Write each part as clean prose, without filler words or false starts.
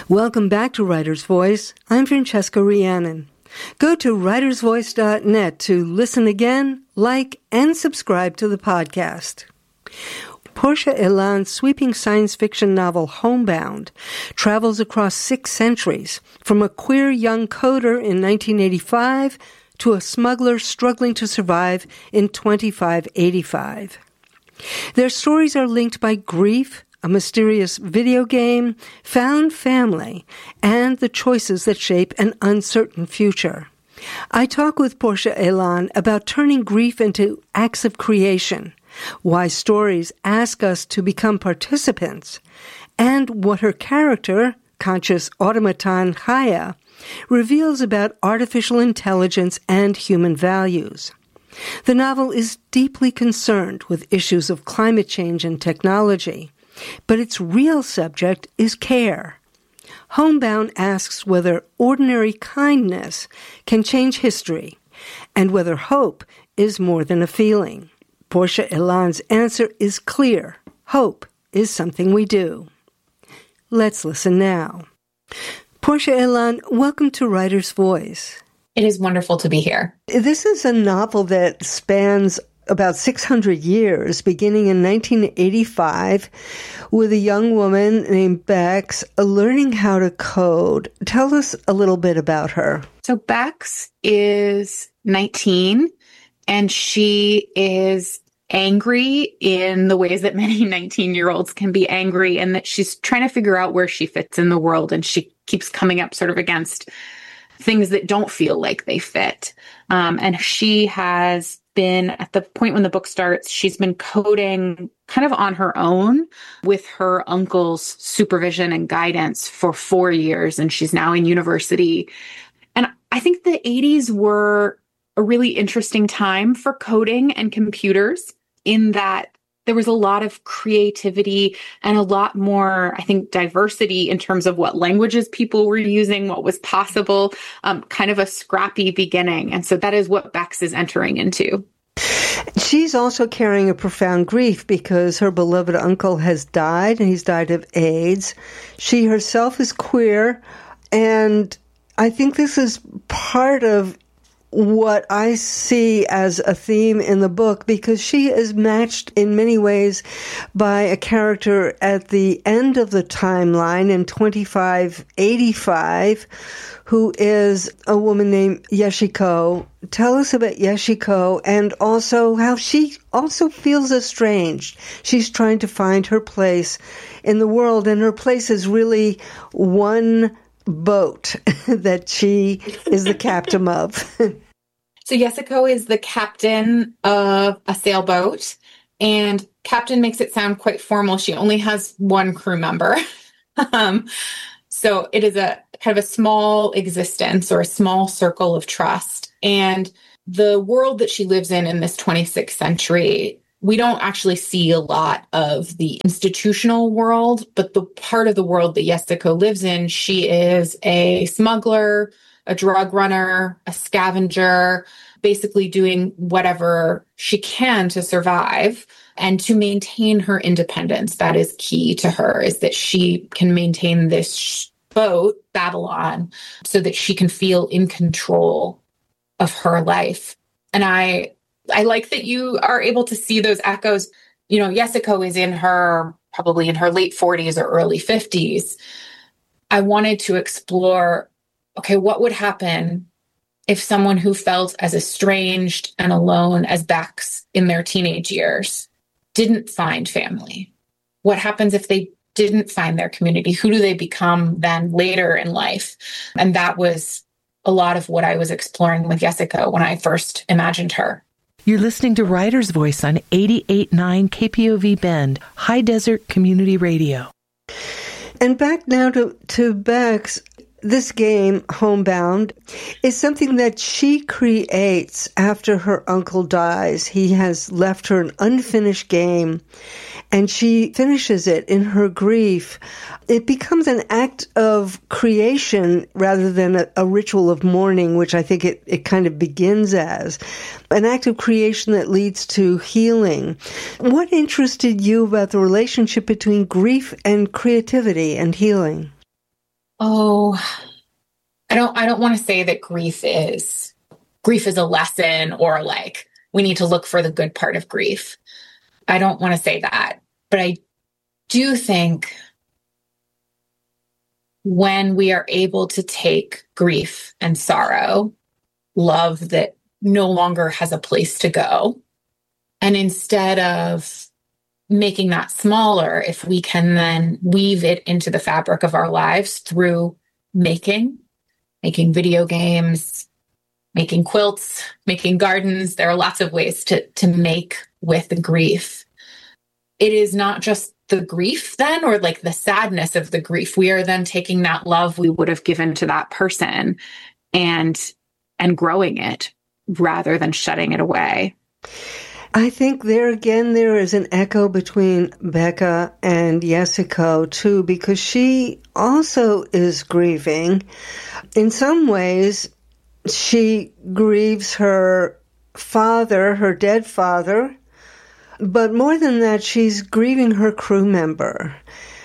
Welcome back to Writer's Voice. I'm Francesca Rhiannon. Go to writersvoice.net to listen again, like, and subscribe to the podcast. Portia Elan's sweeping science fiction novel Homebound travels across 6 centuries, from a queer young coder in 1985 to a smuggler struggling to survive in 2585. Their stories are linked by grief, a mysterious video game, found family, and the choices that shape an uncertain future. I talk with Portia Elan about turning grief into acts of creation, why stories ask us to become participants, and what her character, conscious automaton Chaya, reveals about artificial intelligence and human values. The novel is deeply concerned with issues of climate change and technology, but its real subject is care. Homebound asks whether ordinary kindness can change history, and whether hope is more than a feeling. Portia Elan's answer is clear. Hope is something we do. Let's listen now. Portia Elan, welcome to Writer's Voice. It is wonderful to be here. This is a novel that spans about 600 years, beginning in 1985, with a young woman named Bex learning how to code. Tell us a little bit about her. So Bex is 19, and she is angry in the ways that many 19-year-olds can be angry, and that she's trying to figure out where she fits in the world, and she keeps coming up sort of against things that don't feel like they fit. And she has been, at the point when the book starts, she's been coding kind of on her own with her uncle's supervision and guidance for 4 years, and she's now in university. And I think the 80s were a really interesting time for coding and computers, in that there was a lot of creativity and a lot more, I think, diversity in terms of what languages people were using, what was possible, kind of a scrappy beginning. And so that is what Bex is entering into. She's also carrying a profound grief because her beloved uncle has died, and he's died of AIDS. She herself is queer, and I think this is part of what I see as a theme in the book, because she is matched in many ways by a character at the end of the timeline in 2585, who is a woman named Yeshiko. Tell us about Yeshiko, and also how she also feels estranged. She's trying to find her place in the world, and her place is really one boat that she is the captain of. So Yeshiko is the captain of a sailboat, and captain makes it sound quite formal. She only has one crew member. So it is a kind of a small existence, or a small circle of trust. And the world that she lives in this 26th century, we don't actually see a lot of the institutional world, but the part of the world that Yeshiko lives in, she is a smuggler, a drug runner, a scavenger, basically doing whatever she can to survive and to maintain her independence. That is key to her, is that she can maintain this boat, Babylon, so that she can feel in control of her life. And I like that you are able to see those echoes. You know, Yeshiko is probably in her late 40s or early 50s. I wanted to explore, okay, what would happen if someone who felt as estranged and alone as Bex in their teenage years didn't find family? What happens if they didn't find their community? Who do they become then later in life? And that was a lot of what I was exploring with Yeshiko when I first imagined her. You're listening to Writer's Voice on 88.9 KPOV Bend, High Desert Community Radio. And back now to Bex. This game, Homebound, is something that she creates after her uncle dies. He has left her an unfinished game, and she finishes it in her grief. It becomes an act of creation rather than a ritual of mourning, which I think it kind of begins as. An act of creation that leads to healing. What interested you about the relationship between grief and creativity and healing? Oh, I don't want to say that grief is a lesson, or like we need to look for the good part of grief. I don't want to say that, but I do think when we are able to take grief and sorrow, love that no longer has a place to go, and instead of making that smaller, if we can then weave it into the fabric of our lives through making video games, making quilts, making gardens. There are lots of ways to make with the grief. It is not just the grief then, or like the sadness of the grief. We are then taking that love we would have given to that person and growing it rather than shutting it away. I think there again, there is an echo between Becca and Yasuko too, because she also is grieving. In some ways, she grieves her father, her dead father, but more than that, she's grieving her crew member,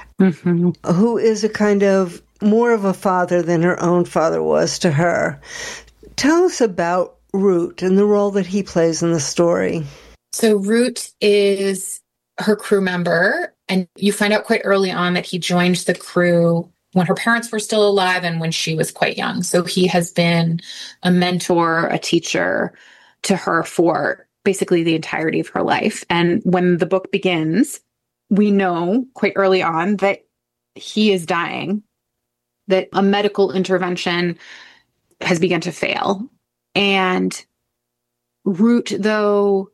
who is a kind of more of a father than her own father was to her. Tell us about Root and the role that he plays in the story. So Root is her crew member, and you find out quite early on that he joined the crew when her parents were still alive and when she was quite young. So he has been a mentor, a teacher to her for basically the entirety of her life. And when the book begins, we know quite early on that he is dying, that a medical intervention has begun to fail. And Root, though,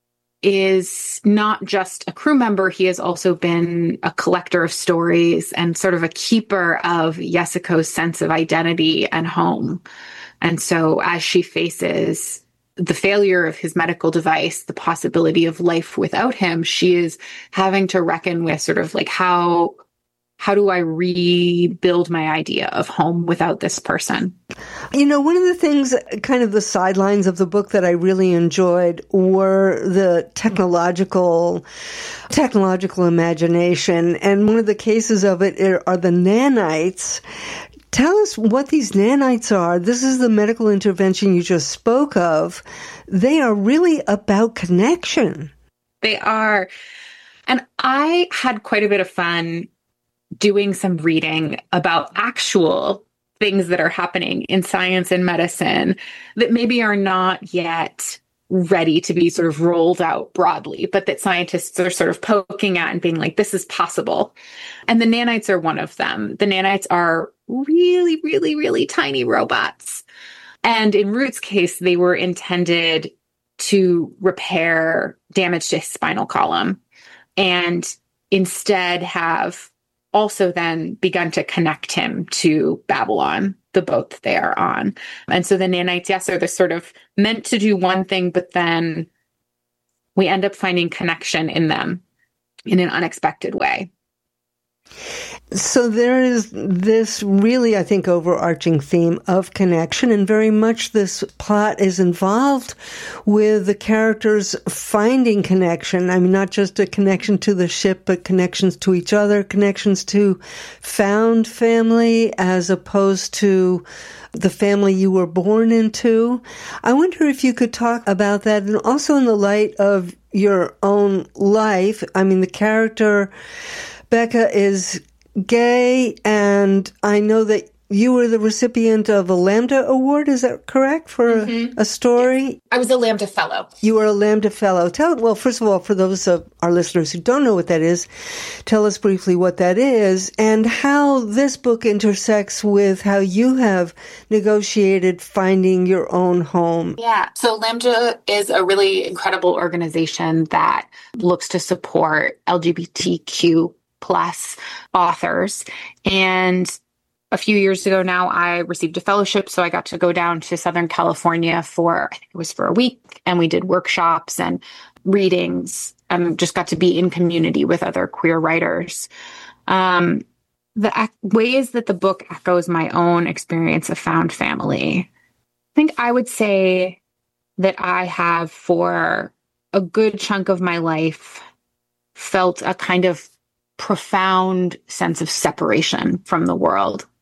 is not just a crew member, he has also been a collector of stories and sort of a keeper of Yasuko's sense of identity and home. And so as she faces the failure of his medical device, the possibility of life without him, she is having to reckon with sort of like, how do I rebuild my idea of home without this person? You know, one of the things, kind of the sidelines of the book that I really enjoyed were the technological imagination. And one of the cases of it are the nanites. Tell us what these nanites are. This is the medical intervention you just spoke of. They are really about connection. They are. And I had quite a bit of fun doing some reading about actual things that are happening in science and medicine that maybe are not yet ready to be sort of rolled out broadly, but that scientists are sort of poking at and being like, this is possible. And the nanites are one of them. The nanites are really, really, really tiny robots. And in Root's case, they were intended to repair damage to his spinal column and instead have also then begun to connect him to Babylon, the boat that they are on. And so the nanites, yes, are the sort of meant to do one thing, but then we end up finding connection in them in an unexpected way. So there is this really, I think, overarching theme of connection, and very much this plot is involved with the characters finding connection. I mean, not just a connection to the ship, but connections to each other, connections to found family as opposed to the family you were born into. I wonder if you could talk about that, and also in the light of your own life. I mean, the character Becca is gay, and I know that you were the recipient of a Lambda Award, is that correct, for a story? Yes. I was a Lambda Fellow. You were a Lambda Fellow. Well, first of all, for those of our listeners who don't know what that is, tell us briefly what that is and how this book intersects with how you have negotiated finding your own home. Yeah. So Lambda is a really incredible organization that looks to support LGBTQ plus authors. And a few years ago now, I received a fellowship. So I got to go down to Southern California I think it was for a week. And we did workshops and readings and just got to be in community with other queer writers. The ways that the book echoes my own experience of found family, I think I would say that I have, for a good chunk of my life, felt a kind of profound sense of separation from the world.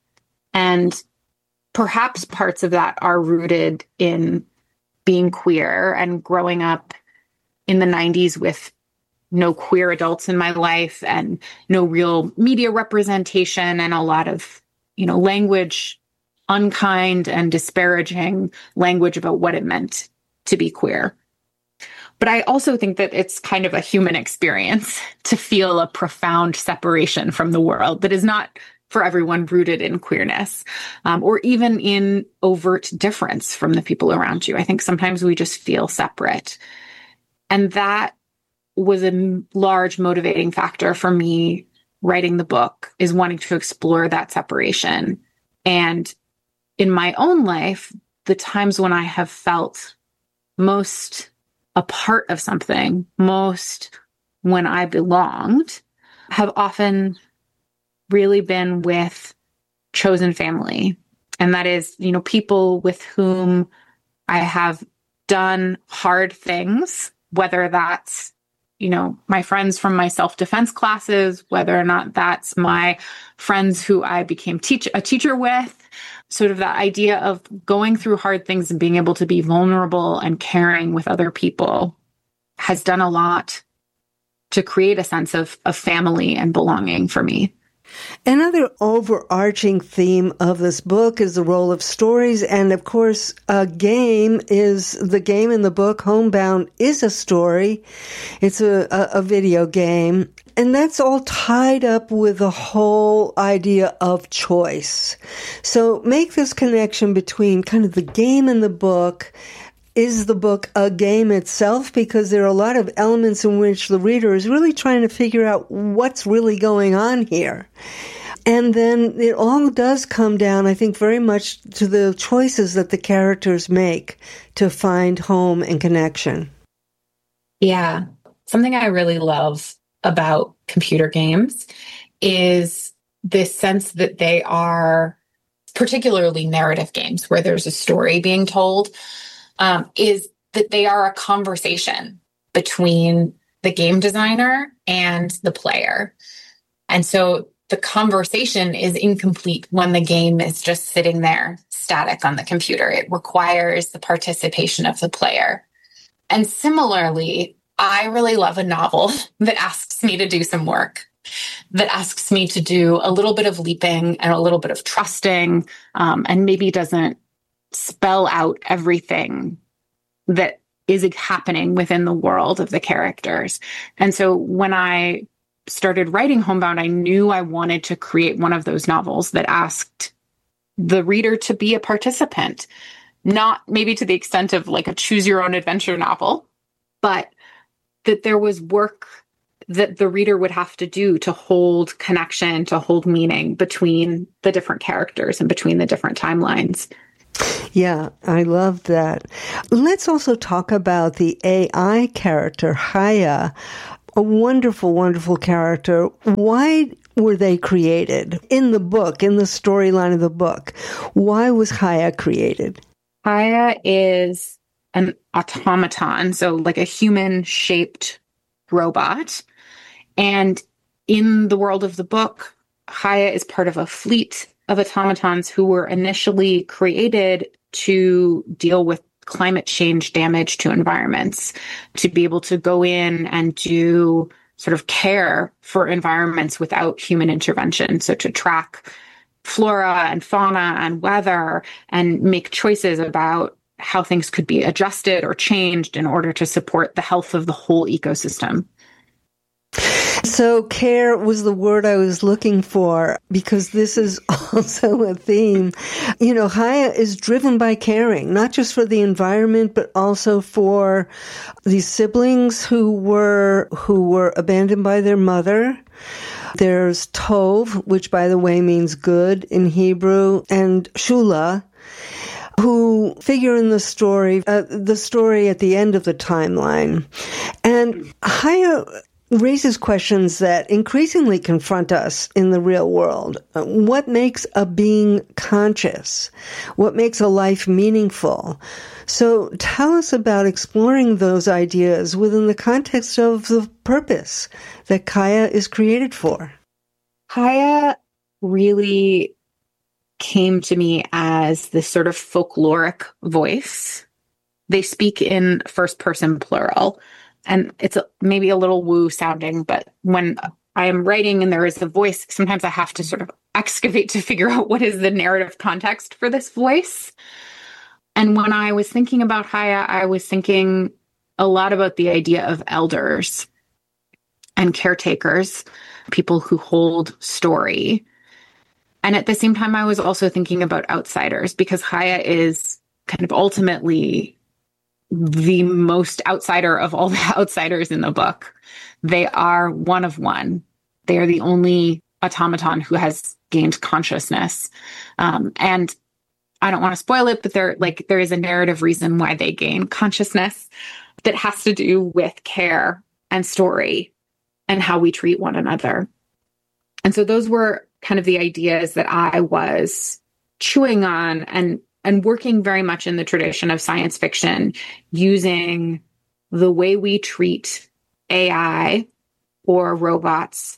And perhaps parts of that are rooted in being queer and growing up in the 90s with no queer adults in my life and no real media representation and a lot of, language, unkind and disparaging language about what it meant to be queer. But I also think that it's kind of a human experience to feel a profound separation from the world that is not for everyone rooted in queerness, or even in overt difference from the people around you. I think sometimes we just feel separate. And that was a large motivating factor for me writing the book, is wanting to explore that separation. And in my own life, the times when I have felt most a part of something, most when I belonged, have often really been with chosen family. And that is, people with whom I have done hard things, whether that's, my friends from my self-defense classes, whether or not that's my friends who I became a teacher with, sort of that idea of going through hard things and being able to be vulnerable and caring with other people has done a lot to create a sense of family and belonging for me. Another overarching theme of this book is the role of stories. And of course, the game in the book, Homebound, is a story. It's a video game. And that's all tied up with the whole idea of choice. So make this connection between kind of the game and the book. Is the book a game itself? Because there are a lot of elements in which the reader is really trying to figure out what's really going on here. And then it all does come down, I think, very much to the choices that the characters make to find home and connection. Yeah. Something I really love about computer games is this sense that they are, particularly narrative games where there's a story being told, is that they are a conversation between the game designer and the player. And so the conversation is incomplete when the game is just sitting there static on the computer. It requires the participation of the player. And similarly, I really love a novel that asks me to do some work, that asks me to do a little bit of leaping and a little bit of trusting, and maybe doesn't spell out everything that is happening within the world of the characters. And so when I started writing Homebound, I knew I wanted to create one of those novels that asked the reader to be a participant, not maybe to the extent of like a choose your own adventure novel, but that there was work that the reader would have to do to hold connection, to hold meaning between the different characters and between the different timelines. Yeah, I love that. Let's also talk about the AI character, Haya, a wonderful, wonderful character. Why were they created in the book, in the storyline of the book? Why was Haya created? Haya is an automaton, so like a human-shaped robot. And in the world of the book, Haya is part of a fleet of automatons who were initially created to deal with climate change damage to environments, to be able to go in and do sort of care for environments without human intervention. So to track flora and fauna and weather and make choices about how things could be adjusted or changed in order to support the health of the whole ecosystem. So care was the word I was looking for, because this is also a theme. Haya is driven by caring, not just for the environment, but also for these siblings who were abandoned by their mother. There's Tov, which by the way means good in Hebrew, and Shula, who figure in the story at the end of the timeline. And Haya raises questions that increasingly confront us in the real world. What makes a being conscious? What makes a life meaningful? So tell us about exploring those ideas within the context of the purpose that Haya is created for. Haya really came to me as this sort of folkloric voice. They speak in first person plural, and it's maybe a little woo sounding, but when I am writing and there is a voice, sometimes I have to sort of excavate to figure out what is the narrative context for this voice. And when I was thinking about Haya, I was thinking a lot about the idea of elders and caretakers, people who hold story. And at the same time, I was also thinking about outsiders, because Haya is kind of ultimately the most outsider of all the outsiders in the book. They are one of one. They are the only automaton who has gained consciousness. And I don't want to spoil it, but there is a narrative reason why they gain consciousness that has to do with care and story and how we treat one another. And so those were kind of the ideas that I was chewing on and working very much in the tradition of science fiction, using the way we treat AI or robots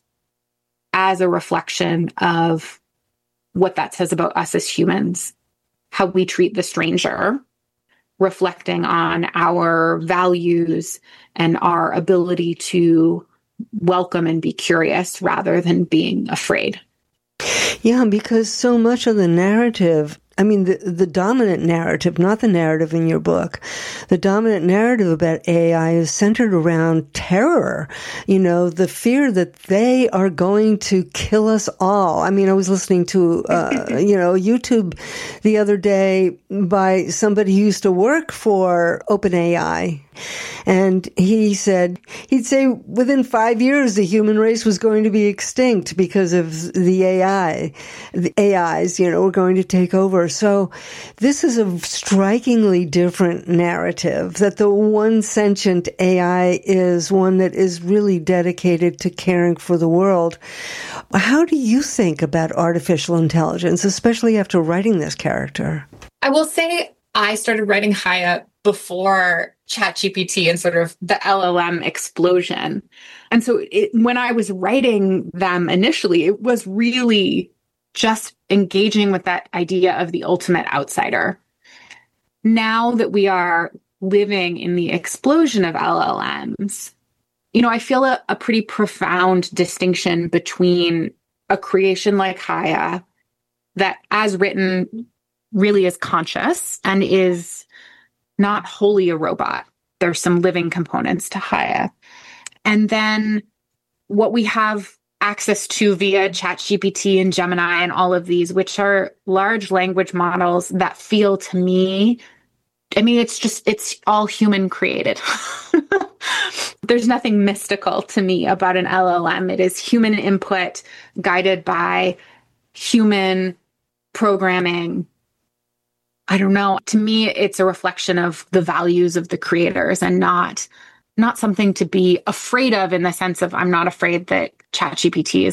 as a reflection of what that says about us as humans, how we treat the stranger, reflecting on our values and our ability to welcome and be curious rather than being afraid. Yeah, because so much of the narrative, I mean, the dominant narrative, not the narrative in your book, the dominant narrative about AI is centered around terror, the fear that they are going to kill us all. I mean, I was listening to, YouTube the other day by somebody who used to work for OpenAI. And he'd say within 5 years, the human race was going to be extinct because of the AI. The AIs, were going to take over. So this is a strikingly different narrative, that the one sentient AI is one that is really dedicated to caring for the world. How do you think about artificial intelligence, especially after writing this character? I will say I started writing Haya before ChatGPT and sort of the LLM explosion. And so when I was writing them initially, it was really just engaging with that idea of the ultimate outsider. Now that we are living in the explosion of LLMs, I feel a pretty profound distinction between a creation like Haya that, as written, really is conscious and is not wholly a robot. There's some living components to Haya. And then what we have access to via ChatGPT and Gemini and all of these, which are large language models that feel to me, it's all human created. There's nothing mystical to me about an LLM. It is human input guided by human programming. I don't know. To me, it's a reflection of the values of the creators and not something to be afraid of, in the sense of I'm not afraid that ChatGPT is